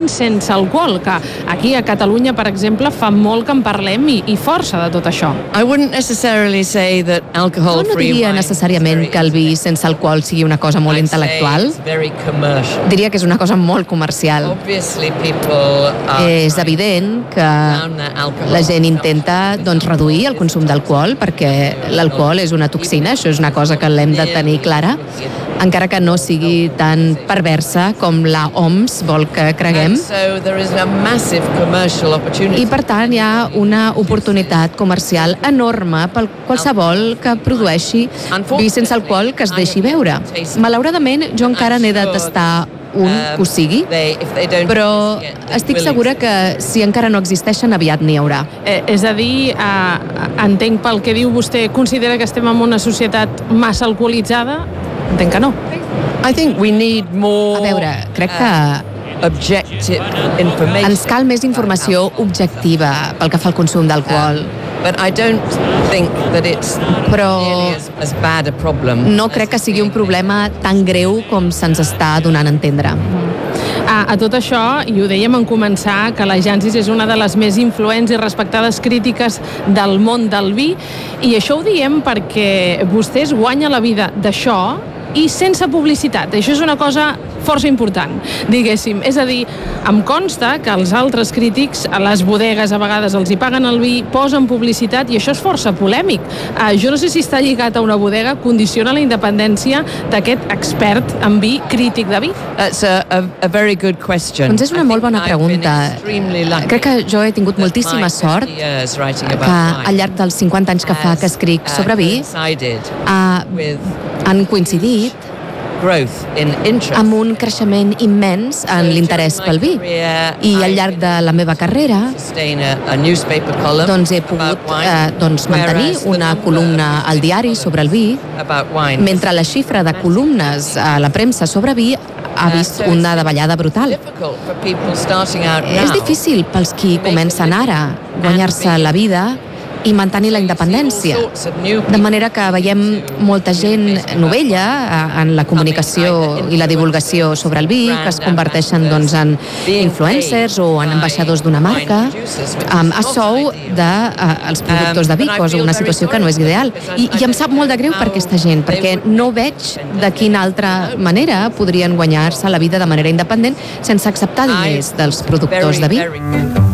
sense alcohol, que aquí a Catalunya, per exemple, fa molt que en parlem i força de tot això. Jo no diria necessàriament que el vi sense alcohol sigui una cosa molt intel·lectual. Diria que és una cosa molt comercial. És evident que la gent intenta reduir el consum d'alcohol perquè l'alcohol és una toxina, això és una cosa que l'hem de tenir clara, encara que no sigui tan perversa com la OMS vol que creguem. I per tant hi ha una oportunitat comercial enorme per qualsevol que produeixi vi sense alcohol que es deixi beure. Malauradament jo encara n'he de tastar un que ho sigui, però estic segura que si encara no existeixen aviat n'hi haurà. És a dir, entenc pel que diu vostè, considera que estem en una societat massa alcoholitzada? Entenc que no. A veure, crec que ens cal més informació objectiva pel que fa al consum d'alcohol. Però no crec que sigui un problema tan greu com se'ns està donant a entendre. A tot això, i ho dèiem en començar, que la Jansis és una de les més influents i respectades crítiques del món del vi, i això ho diem perquè vostès guanyen la vida d'això i sense publicitat. Això és una cosa força important, diguéssim. És a dir, em consta que els altres crítics, a les bodegues a vegades els hi paguen el vi, posen publicitat, i això és força polèmic. Jo no sé si està lligat a una bodega, condiciona la independència d'aquest expert en vi, crític de vi? Doncs és una molt bona pregunta. Crec que jo he tingut moltíssima sort que al llarg dels 50 anys que fa que escric sobre vi han coincidit amb un creixement immens en l'interès pel vi. I al llarg de la meva carrera he pogut mantenir una columna al diari sobre el vi, mentre la xifra de columnes a la premsa sobre vi ha vist una davallada brutal. És difícil pels qui comencen ara guanyar-se la vida i mantenir la independència. De manera que veiem molta gent novella en la comunicació i la divulgació sobre el vi, que es converteixen en influencers o en ambaixadors d'una marca, a sou dels productors de vi, cosa una situació que no és ideal. I em sap molt de greu per aquesta gent, perquè no veig de quina altra manera podrien guanyar-se la vida de manera independent sense acceptar diners dels productors de vi.